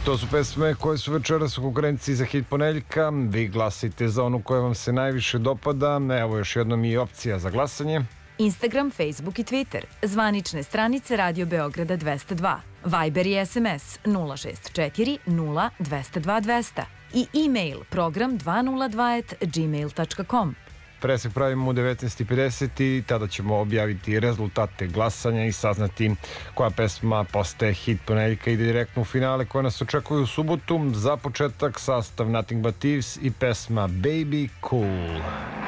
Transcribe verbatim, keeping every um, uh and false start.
To su pesme koje su večeras u konkurenciji za hit ponedeljka. Vi glasite za onu koja vam se najviše dopada. Evo još jednom i opcija za glasanje. Instagram, Facebook i Twitter. Zvanične stranice Radio Beograda dvesta dva. Viber i S M S nula šest četiri nula dvesta dva dvesta. I e-mail program dvesta dva at gmail tačka com. Presek pravimo u devetnaest i pedeset i tada ćemo objaviti rezultate glasanja i saznati koja pesma postaje hit ponedeljka i ide direktno u finale koje nas očekuju u subotu. Za početak sastav Nothing But Thieves i pesma Baby Cool.